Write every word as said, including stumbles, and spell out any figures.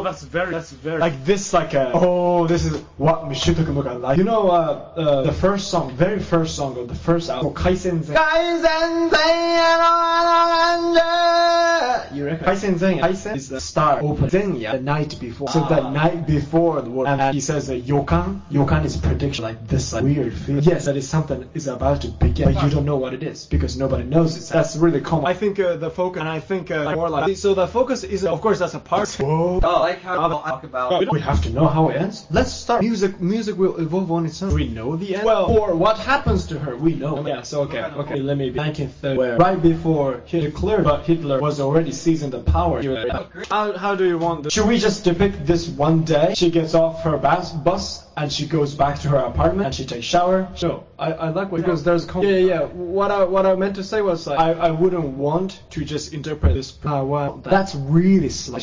that's very, that's very like this, like a, oh, this is what Mishuto can look at. Like, you know, uh, uh, the first song, very first song of the first album, Kaisenzen. You reckon? Kaisenzen, Kaisen is the star open Zenya the night before. So the night before the world, and, and he says that yokan, yokan is prediction, like this like, weird feeling. Yes, that is something is about to begin, but you don't know what it is because nobody knows it. That's really common. I think uh, the focus, and I think uh, more like, so the focus is, of course, that's a part. Whoa. Oh, I like how I'll talk about. We have to know how it ends. Let's start. Music, music will evolve on its own. Do we know the end? Well, or what happens to her, we know. Yeah. So okay, okay. Let me be nineteen thirty, where right before Hitler, but Hitler was already seizing the power. How, how do you want this? Should we just depict this one day? She gets off her bus, bus and she goes back to her apartment and she takes shower. So I, I like what because there's yeah yeah yeah. What I what I meant to say was like I, I wouldn't want to just interpret this. Uh, well, that's really slight.